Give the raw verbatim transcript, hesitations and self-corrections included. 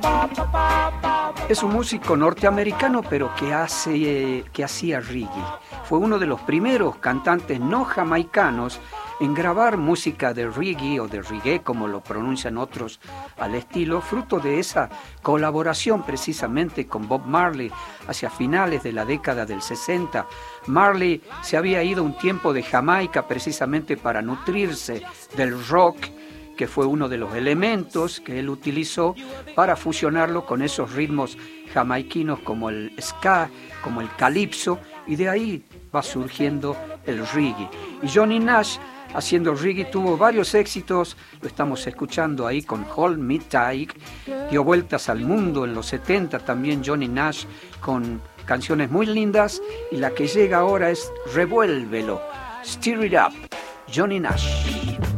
Es un músico norteamericano, pero que, hace, que hacía reggae. Fue uno de los primeros cantantes no jamaicanos en grabar música de reggae o de reggae, como lo pronuncian otros al estilo, fruto de esa colaboración precisamente con Bob Marley hacia finales de la década del sesenta. Marley se había ido un tiempo de Jamaica precisamente para nutrirse del rock, que fue uno de los elementos que él utilizó para fusionarlo con esos ritmos jamaiquinos como el ska, como el calipso, y de ahí va surgiendo el reggae. Y Johnny Nash, haciendo reggae, tuvo varios éxitos, lo estamos escuchando ahí con Hold Me Tight, dio vueltas al mundo en los setenta también Johnny Nash con canciones muy lindas, y la que llega ahora es Revuélvelo, Stir It Up, Johnny Nash.